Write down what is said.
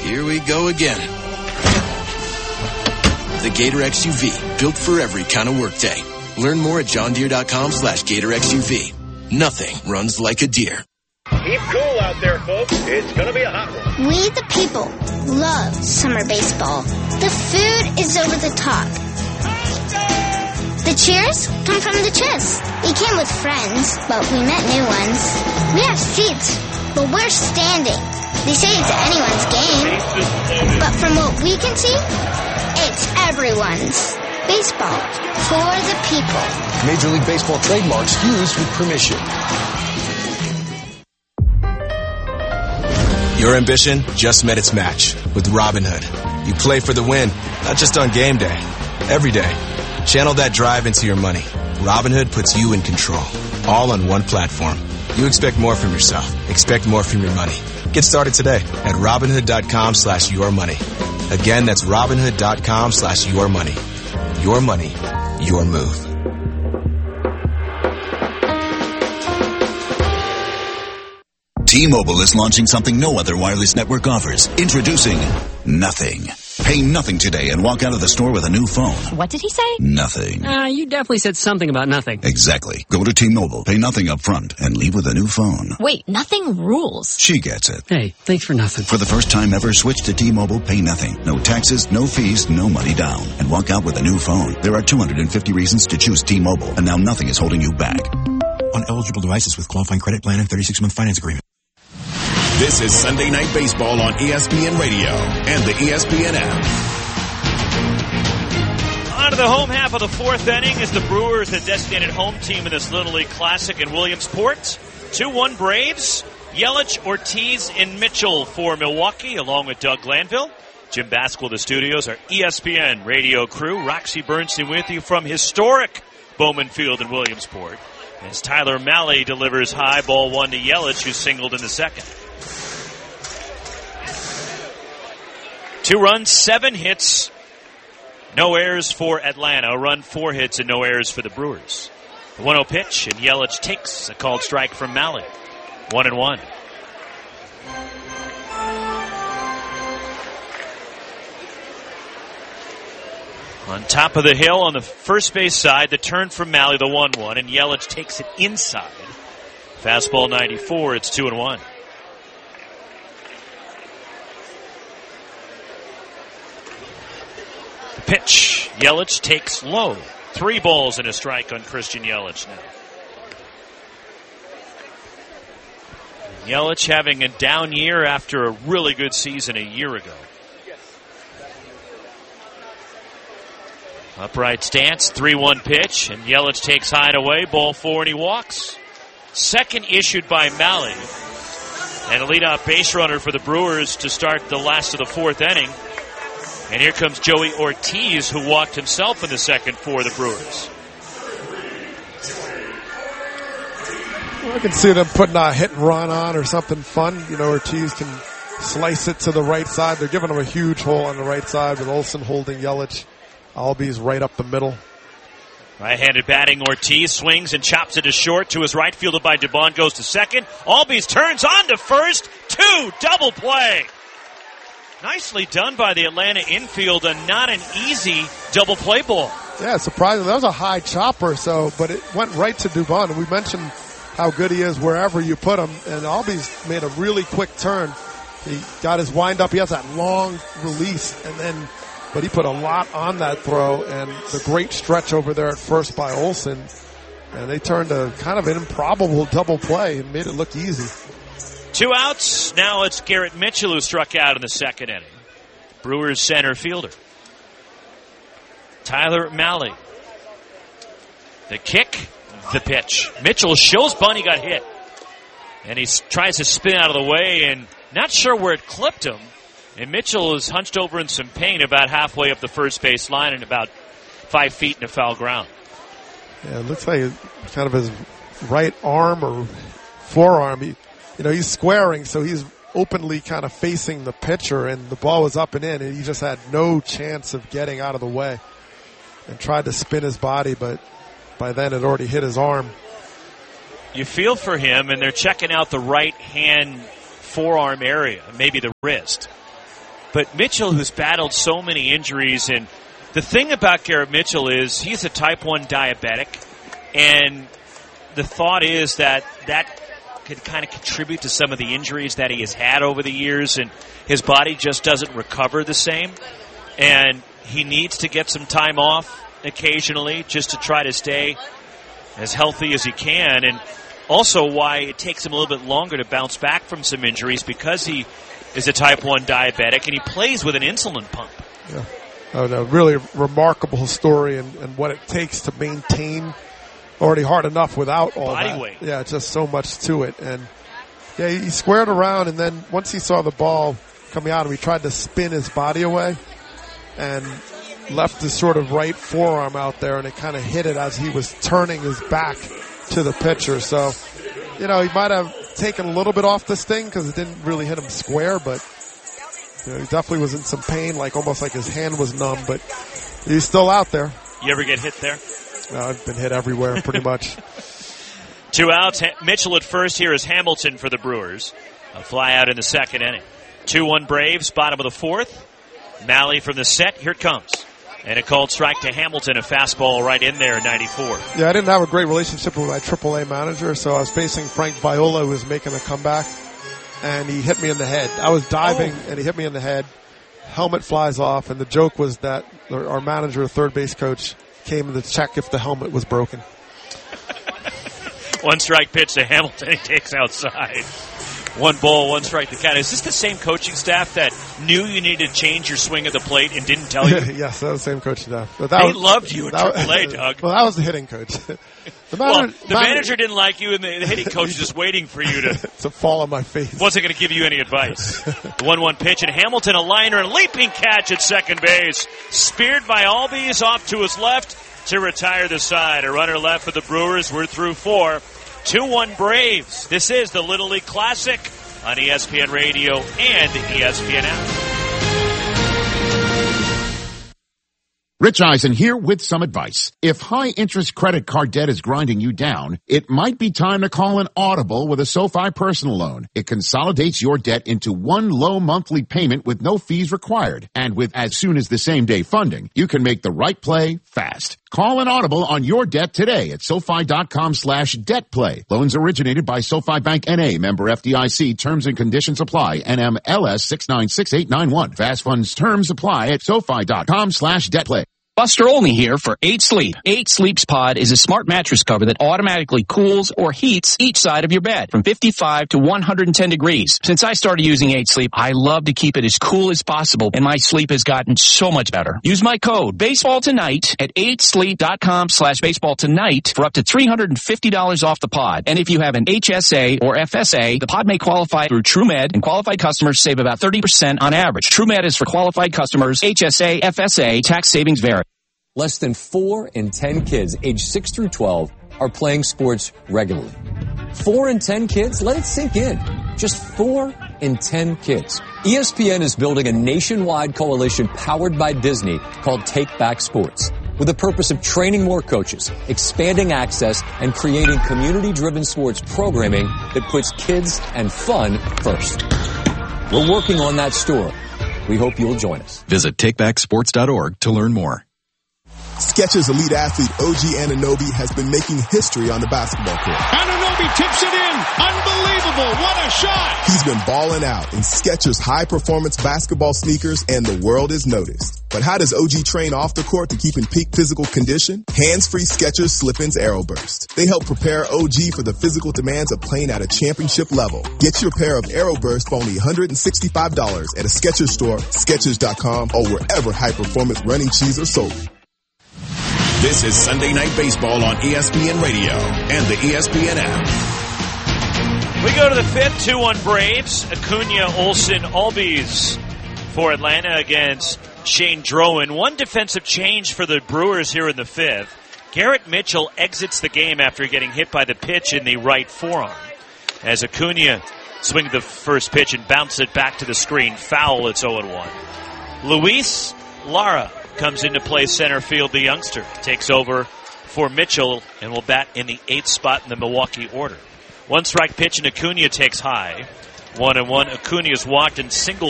Here we go again. The Gator XUV, built for every kind of workday. Learn more at johndeere.com/Gator XUV. Nothing runs like a deer. Keep cool out there, folks. It's going to be a hot one. We, the people, love summer baseball. The food is over the top. The cheers come from the chest. We came with friends, but we met new ones. We have seats, but we're standing. They say it's anyone's game. But from what we can see, it's everyone's. Baseball for the people. Major League Baseball trademarks used with permission. Your ambition just met its match with Robinhood. You play for the win, not just on game day, every day. Channel that drive into your money. Robinhood puts you in control, all on one platform. You expect more from yourself. Expect more from your money. Get started today at Robinhood.com/yourmoney. Again, that's Robinhood.com/yourmoney. Your money, your move. T-Mobile is launching something no other wireless network offers. Introducing Nothing. Pay nothing today and walk out of the store with a new phone. What did he say? Nothing. You definitely said something about nothing. Exactly. Go to T-Mobile, pay nothing up front, and leave with a new phone. Wait, nothing rules. She gets it. Hey, thanks for nothing. For the first time ever, switch to T-Mobile, pay nothing. No taxes, no fees, no money down. And walk out with a new phone. There are 250 reasons to choose T-Mobile, and now nothing is holding you back. On eligible devices with qualifying credit plan and 36-month finance agreement. This is Sunday Night Baseball on ESPN Radio and the ESPN app. On to the home half of the fourth inning as the Brewers, the designated home team in this Little League Classic in Williamsport. 2-1 Braves. Yelich, Ortiz, and Mitchell for Milwaukee, along with Doug Glanville. Jim Baskel, the studios, our ESPN radio crew. Roxy Bernstein with you from historic Bowman Field in Williamsport. As Tyler Mahle delivers high ball one to Yelich, who singled in the second. 2 runs, 7 hits, no errors for Atlanta. A run, 4 hits, and no errors for the Brewers. The 1-0 pitch, and Yelich takes a called strike from Mahle. 1-1. On top of the hill on the first base side, the turn from Mahle, the 1-1, and Yelich takes it inside. Fastball 94, it's 2-1. Pitch. Yelich takes low. 3 balls and a strike on Christian Yelich now. Yelich having a down year after a really good season a year ago. Upright stance, 3-1 pitch, and Yelich takes high and away, ball 4, and he walks. Second issued by Mahle. And a leadoff base runner for the Brewers to start the last of the fourth inning. And here comes Joey Ortiz, who walked himself in the second for the Brewers. Well, I can see them putting a hit and run on or something fun. You know, Ortiz can slice it to the right side. They're giving him a huge hole on the right side with Olsen holding Yelich. Albies right up the middle. Right-handed batting, Ortiz swings and chops it to short. To his right, fielded by Dubon, goes to second. Albies turns on to first. 2, double play. Nicely done by the Atlanta infield, and not an easy double play ball. Yeah, surprising. That was a high chopper, but it went right to Dubon. And we mentioned how good he is wherever you put him. And Albies made a really quick turn. He got his wind up. He has that long release, but he put a lot on that throw, and the great stretch over there at first by Olsen. And they turned a kind of an improbable double play and made it look easy. 2 outs. Now it's Garrett Mitchell who struck out in the second inning. Brewers center fielder. Tyler Mahle. The kick, the pitch. Mitchell shows Bunny got hit. And he tries to spin out of the way, and not sure where it clipped him. And Mitchell is hunched over in some pain about halfway up the first base line and about 5 feet in the foul ground. Yeah, it looks like kind of his right arm or forearm. He's squaring, so he's openly kind of facing the pitcher, and the ball was up and in, and he just had no chance of getting out of the way and tried to spin his body, but by then it already hit his arm. You feel for him, and they're checking out the right hand forearm area, maybe the wrist. But Mitchell, who's battled so many injuries, and the thing about Garrett Mitchell is he's a type 1 diabetic, and the thought is that could kind of contribute to some of the injuries that he has had over the years, and his body just doesn't recover the same. And he needs to get some time off occasionally just to try to stay as healthy as he can. And also why it takes him a little bit longer to bounce back from some injuries, because he is a type 1 diabetic and he plays with an insulin pump. Yeah. A really remarkable story and what it takes to maintain already hard enough without all body that. weight. Yeah, just so much to it. And yeah, he squared around, and then once he saw the ball coming out, he tried to spin his body away and left his sort of right forearm out there, and it kind of hit it as he was turning his back to the pitcher. So, he might have taken a little bit off this thing because it didn't really hit him square, but he definitely was in some pain, almost like his hand was numb, but he's still out there. You ever get hit there? I've been hit everywhere, pretty much. 2 outs. Mitchell at first. Here is Hamilton for the Brewers. A fly out in the second inning. 2-1 Braves, bottom of the fourth. Malley from the set. Here it comes. And a called strike to Hamilton. A fastball right in there, 94. Yeah, I didn't have a great relationship with my AAA manager, so I was facing Frank Viola, who was making a comeback, and he hit me in the head. I was diving, and he hit me in the head. Helmet flies off, and the joke was that our manager, third base coach, came to check if the helmet was broken. 1 strike pitch to Hamilton. He takes outside. 1 ball, 1 strike to count. Is this the same coaching staff that knew you needed to change your swing at the plate and didn't tell you? Yes, that was the same coaching staff. But they loved you at AAA, Doug. Well, that was the hitting coach. The manager didn't like you, and the hitting coach was just waiting for you to fall on my face. Wasn't going to give you any advice. The 1-1 pitch, and Hamilton, a liner, and leaping catch at second base. Speared by Albies off to his left to retire the side. A runner left for the Brewers. We're through 4. 2-1 Braves. This is the Little League Classic on ESPN Radio and the ESPN app. Rich Eisen here with some advice. If high-interest credit card debt is grinding you down, it might be time to call an Audible with a SoFi personal loan. It consolidates your debt into one low monthly payment with no fees required. And with as soon as the same-day funding, you can make the right play fast. Call an Audible on your debt today at SoFi.com/debtplay. Loans originated by SoFi Bank N.A., member FDIC. Terms and conditions apply. NMLS 696891. Fast funds terms apply at SoFi.com/debtplay. Buster Olney here for 8 Sleep. 8 Sleep's Pod is a smart mattress cover that automatically cools or heats each side of your bed from 55 to 110 degrees. Since I started using 8 Sleep, I love to keep it as cool as possible, and my sleep has gotten so much better. Use my code BASEBALLTONIGHT at 8sleep.com/baseballtonight for up to $350 off the pod. And if you have an HSA or FSA, the pod may qualify through TrueMed, and qualified customers save about 30% on average. TrueMed is for qualified customers. HSA, FSA, tax savings vary. Less than 4 in 10 kids aged 6 through 12 are playing sports regularly. 4 in 10 kids? Let it sink in. Just 4 in 10 kids. ESPN is building a nationwide coalition powered by Disney called Take Back Sports, with the purpose of training more coaches, expanding access, and creating community-driven sports programming that puts kids and fun first. We're working on that story. We hope you'll join us. Visit takebacksports.org to learn more. Skechers elite athlete OG Anunoby has been making history on the basketball court. Anunoby tips it in. Unbelievable. What a shot. He's been balling out in Skechers high-performance basketball sneakers, and the world has noticed. But how does OG train off the court to keep in peak physical condition? Hands-free Skechers Slip-ins Aeroburst. They help prepare OG for the physical demands of playing at a championship level. Get your pair of Aeroburst for only $165 at a Skechers store, Skechers.com, or wherever high-performance running shoes are sold. This is Sunday Night Baseball on ESPN Radio and the ESPN app. We go to the fifth, 2-1 Braves. Acuna, Olsen, Albies for Atlanta against Shane Drowan. One defensive change for the Brewers here in the fifth. Garrett Mitchell exits the game after getting hit by the pitch in the right forearm. As Acuna swings the first pitch and bounces it back to the screen. Foul, it's 0-1. Luis Lara comes into play center field. The youngster takes over for Mitchell and will bat in the 8th spot in the Milwaukee order. 1 strike pitch and Acuna takes high. 1-1. Acuna is walked and singled